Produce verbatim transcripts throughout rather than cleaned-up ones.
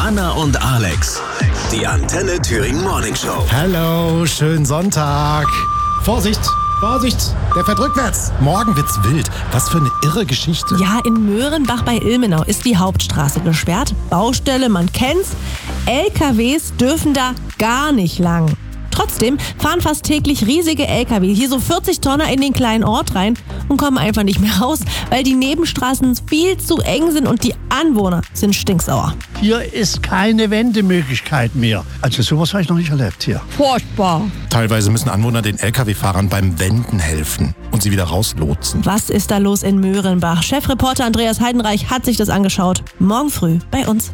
Anna und Alex. Die Antenne Thüringen Morning Show. Hallo, schönen Sonntag. Vorsicht, Vorsicht, der fährt rückwärts. Morgen wird's wild. Was für eine irre Geschichte. Ja, in Möhrenbach bei Ilmenau ist die Hauptstraße gesperrt. Baustelle, man kennt's. L K Ws dürfen da gar nicht lang. Trotzdem fahren fast täglich riesige L K W, hier so vierzig Tonner in den kleinen Ort rein und kommen einfach nicht mehr raus, weil die Nebenstraßen viel zu eng sind und die Anwohner sind stinksauer. Hier ist keine Wendemöglichkeit mehr. Also sowas habe ich noch nicht erlebt hier. Furchtbar. Teilweise müssen Anwohner den L K W-Fahrern beim Wenden helfen und sie wieder rauslotsen. Was ist da los in Möhrenbach? Chefreporter Andreas Heidenreich hat sich das angeschaut. Morgen früh bei uns.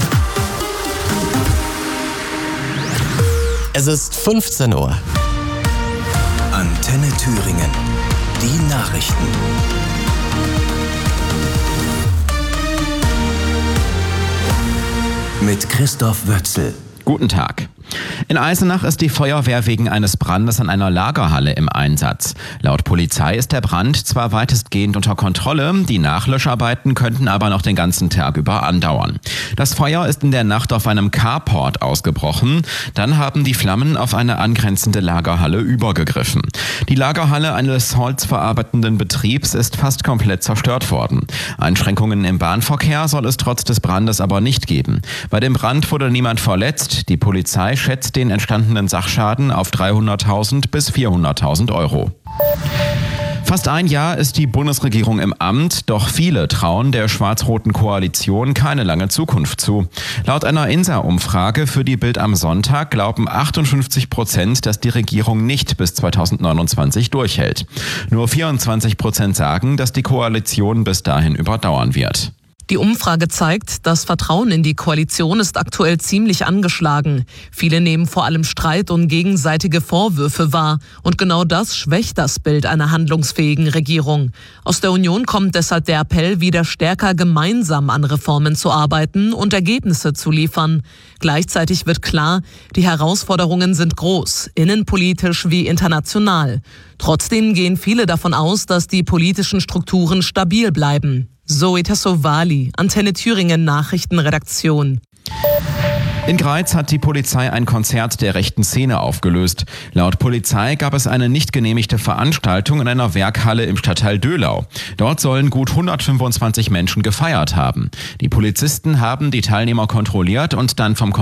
Es ist fünfzehn Uhr. Antenne Thüringen. Die Nachrichten. Mit Christoph Wötzel. Guten Tag. In Eisenach ist die Feuerwehr wegen eines Brandes an einer Lagerhalle im Einsatz. Laut Polizei ist der Brand zwar weitestgehend unter Kontrolle, die Nachlöscharbeiten könnten aber noch den ganzen Tag über andauern. Das Feuer ist in der Nacht auf einem Carport ausgebrochen. Dann haben die Flammen auf eine angrenzende Lagerhalle übergegriffen. Die Lagerhalle eines holzverarbeitenden Betriebs ist fast komplett zerstört worden. Einschränkungen im Bahnverkehr soll es trotz des Brandes aber nicht geben. Bei dem Brand wurde niemand verletzt. Die Polizei schätzt den entstandenen Sachschaden auf dreihunderttausend bis vierhunderttausend Euro. Fast ein Jahr ist die Bundesregierung im Amt, doch viele trauen der schwarz-roten Koalition keine lange Zukunft zu. Laut einer I N S A-Umfrage für die Bild am Sonntag glauben achtundfünfzig Prozent, dass die Regierung nicht bis zweitausendneunundzwanzig durchhält. Nur vierundzwanzig Prozent sagen, dass die Koalition bis dahin überdauern wird. Die Umfrage zeigt, das Vertrauen in die Koalition ist aktuell ziemlich angeschlagen. Viele nehmen vor allem Streit und gegenseitige Vorwürfe wahr. Und genau das schwächt das Bild einer handlungsfähigen Regierung. Aus der Union kommt deshalb der Appell, wieder stärker gemeinsam an Reformen zu arbeiten und Ergebnisse zu liefern. Gleichzeitig wird klar, die Herausforderungen sind groß, innenpolitisch wie international. Trotzdem gehen viele davon aus, dass die politischen Strukturen stabil bleiben. Zoe Tassovali, Antenne Thüringen Nachrichtenredaktion. In Greiz hat die Polizei ein Konzert der rechten Szene aufgelöst. Laut Polizei gab es eine nicht genehmigte Veranstaltung in einer Werkhalle im Stadtteil Döhlau. Dort sollen gut hundertfünfundzwanzig Menschen gefeiert haben. Die Polizisten haben die Teilnehmer kontrolliert und dann vom